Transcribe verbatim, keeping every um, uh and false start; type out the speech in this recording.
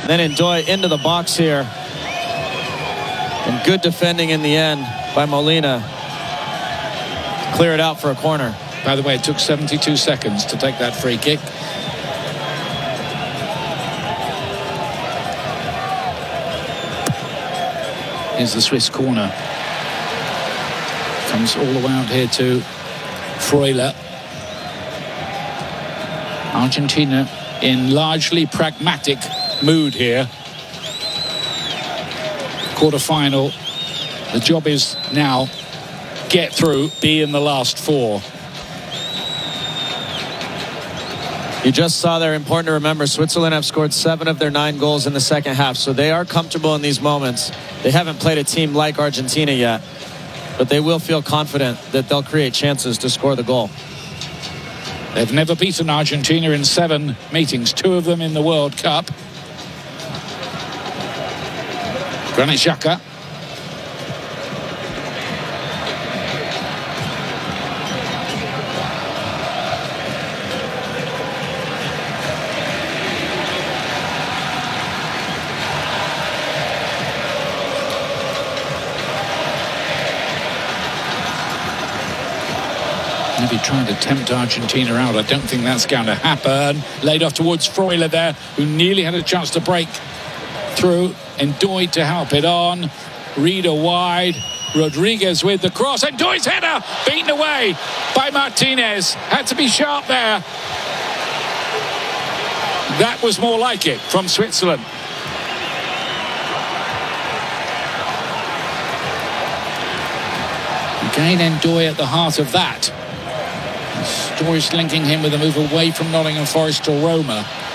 then Ndoye into the box here. And good defending in the end by Molina. Clear it out for a corner. By the way, it took seventy-two seconds to take that free kick. Here's the Swiss corner. Comes all the way out here to Freuler. Argentina in largely pragmatic mood here. Quarter-final. The job is now get through, be in the last four. You just saw there, important to remember, Switzerland have scored seven of their nine goals in the second half, so they are comfortable in these moments. They haven't played a team like Argentina yet, but they will feel confident that they'll create chances to score the goal. They've never beaten Argentina in seven meetings, two of them in the World Cup. Granit Xhaka. Maybe trying to tempt Argentina out. I don't think that's going to happen. Laid off towards Freuler there, who nearly had a chance to break through. Ndoye to help it on. Reader wide. Rodriguez with the cross. Ndoye's header beaten away by Martinez. Had to be sharp there. That was more like it from Switzerland. Again, Ndoye at the heart of that. Stories linking him with a move away from Nottingham Forest to Roma.